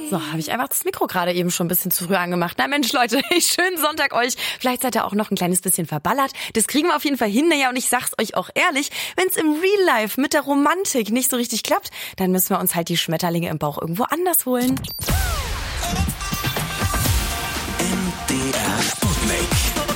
So, habe ich einfach das Mikro gerade eben schon ein bisschen zu früh angemacht. Na Mensch, Leute, schönen Sonntag euch. Vielleicht seid ihr auch noch ein kleines bisschen verballert. Das kriegen wir auf jeden Fall hin. Naja, und ich sag's euch auch ehrlich, wenn's im Real Life mit der Romantik nicht so richtig klappt, dann müssen wir uns halt die Schmetterlinge im Bauch irgendwo anders holen. MDR Sputnik.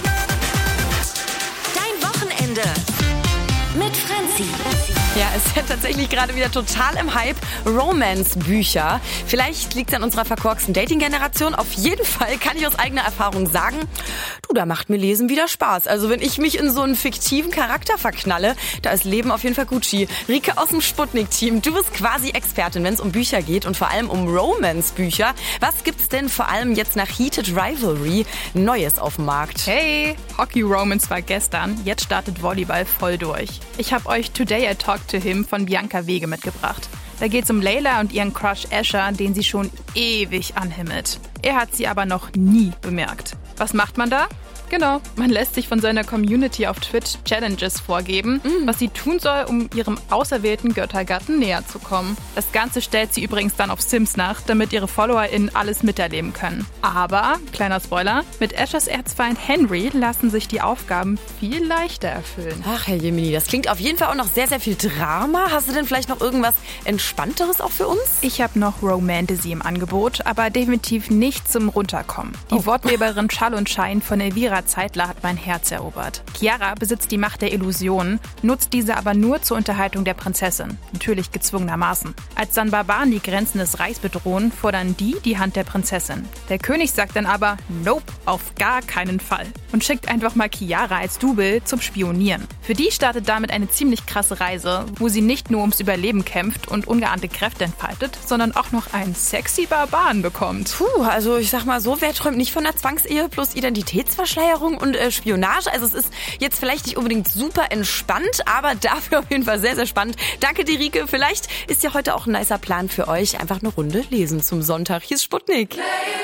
Dein Wochenende mit Franzi. Ja, es ist ja tatsächlich gerade wieder total im Hype. Romance-Bücher. Vielleicht liegt es an unserer verkorksten Dating-Generation. Auf jeden Fall kann ich aus eigener Erfahrung sagen, du, da macht mir Lesen wieder Spaß. Also wenn ich mich in so einen fiktiven Charakter verknalle, da ist Leben auf jeden Fall Gucci. Rike aus dem Sputnik-Team, du bist quasi Expertin, wenn es um Bücher geht und vor allem um Romance-Bücher. Was gibt's denn vor allem jetzt nach Heated Rivalry Neues auf dem Markt? Hey, Hockey Romance war gestern, jetzt startet Volleyball voll durch. Ich habe euch Today I Talked to Him von Bianca Wege mitgebracht. Da geht's um Layla und ihren Crush Asher, den sie schon ewig anhimmelt. Er hat sie aber noch nie bemerkt. Was macht man da? Genau, man lässt sich von seiner Community auf Twitch Challenges vorgeben, was sie tun soll, um ihrem auserwählten Göttergatten näher zu kommen. Das Ganze stellt sie übrigens dann auf Sims nach, damit ihre FollowerInnen alles miterleben können. Aber, kleiner Spoiler, mit Ashers Erzfeind Henry lassen sich die Aufgaben viel leichter erfüllen. Ach, Herr Jemini, das klingt auf jeden Fall auch noch sehr, sehr viel Drama. Hast du denn vielleicht noch irgendwas Entspannteres auch für uns? Ich habe noch Romantasy im Angebot, aber definitiv nicht zum Runterkommen. Die Wortweberin Schall und Schein von Elvira Zeitler hat mein Herz erobert. Chiara besitzt die Macht der Illusionen, nutzt diese aber nur zur Unterhaltung der Prinzessin. Natürlich gezwungenermaßen. Als dann Barbaren die Grenzen des Reichs bedrohen, fordern die Hand der Prinzessin. Der König sagt dann aber, nope, auf gar keinen Fall. Und schickt einfach mal Chiara als Double zum Spionieren. Für die startet damit eine ziemlich krasse Reise, wo sie nicht nur ums Überleben kämpft und ungeahnte Kräfte entfaltet, sondern auch noch einen sexy Barbaren bekommt. Puh, also ich sag mal so, wer träumt nicht von einer Zwangsehe plus Identitätsverschleierung und Spionage? Also es ist jetzt vielleicht nicht unbedingt super entspannt, aber dafür auf jeden Fall sehr, sehr spannend. Danke dir, Rike. Vielleicht ist ja heute auch ein nicer Plan für euch. Einfach eine Runde lesen zum Sonntag. Hier ist Sputnik.